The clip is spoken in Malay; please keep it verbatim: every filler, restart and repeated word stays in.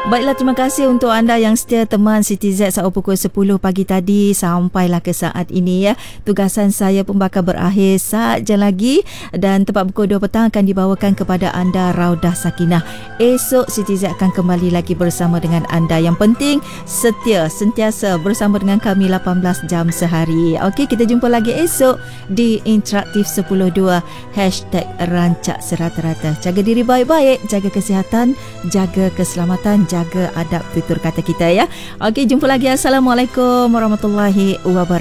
Baiklah, terima kasih untuk anda yang setia teman City Z sejak pukul sepuluh pagi tadi sampailah ke saat ini ya. Tugasan saya pun bakal berakhir saja lagi dan tepat pukul dua petang akan dibawakan kepada anda Raudah Sakinah. Esok City Z akan kembali lagi bersama dengan anda. Yang penting setia, sentiasa bersama dengan kami lapan belas jam sehari. Okey, kita jumpa lagi esok di Interaktif sepuluh dua Hashtag Rancak Serata-Rata. Jaga diri baik-baik, jaga kesihatan, jaga keselamatan, jaga adab tutur kata kita ya. Okey, jumpa lagi. Assalamualaikum warahmatullahi wabarakatuh.